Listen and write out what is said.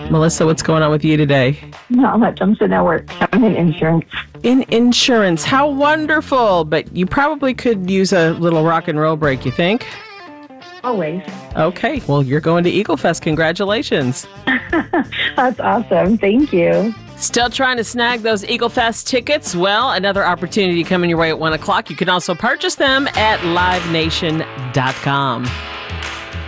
Melissa, what's going on with you today? Not much. I'm sitting at work. I'm in insurance. In insurance. How wonderful. But you probably could use a little rock and roll break, you think? Always. Okay. Well, you're going to Eagle Fest. Congratulations. That's awesome. Thank you. Still trying to snag those Eagle Fest tickets? Well, another opportunity coming your way at 1 o'clock. You can also purchase them at livenation.com.